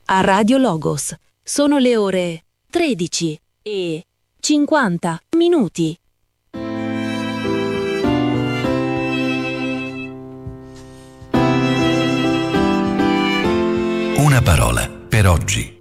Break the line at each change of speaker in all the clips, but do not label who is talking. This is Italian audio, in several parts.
a Radio Logos. Sono le ore 13:50.
Una parola per oggi.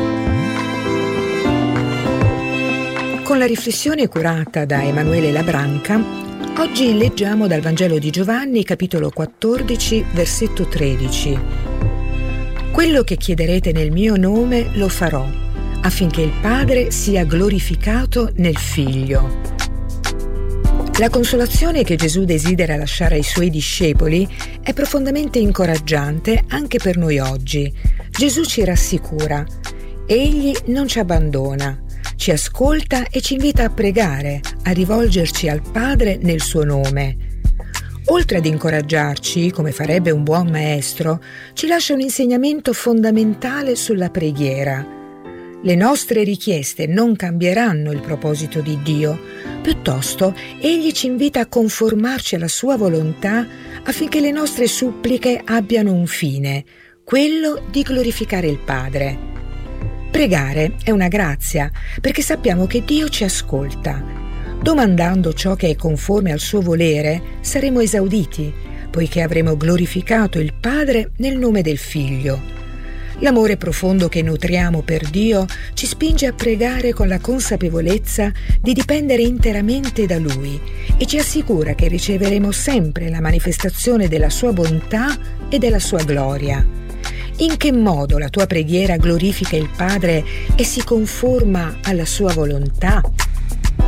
Con la riflessione curata da Emanuele Labranca, oggi leggiamo dal Vangelo di Giovanni, capitolo 14, versetto 13. Quello che chiederete nel mio nome lo farò, affinché il Padre sia glorificato nel Figlio. La consolazione che Gesù desidera lasciare ai suoi discepoli è profondamente incoraggiante anche per noi oggi. Gesù ci rassicura. Egli non ci abbandona, ci ascolta e ci invita a pregare, a rivolgerci al Padre nel suo nome. Oltre ad incoraggiarci, come farebbe un buon maestro, ci lascia un insegnamento fondamentale sulla preghiera. Le nostre richieste non cambieranno il proposito di Dio, piuttosto egli ci invita a conformarci alla sua volontà affinché le nostre suppliche abbiano un fine, quello di glorificare il Padre. Pregare è una grazia, perché sappiamo che Dio ci ascolta. Domandando ciò che è conforme al suo volere, saremo esauditi, poiché avremo glorificato il Padre nel nome del Figlio. L'amore profondo che nutriamo per Dio ci spinge a pregare con la consapevolezza di dipendere interamente da Lui e ci assicura che riceveremo sempre la manifestazione della sua bontà e della sua gloria. In che modo la tua preghiera glorifica il Padre e si conforma alla sua volontà?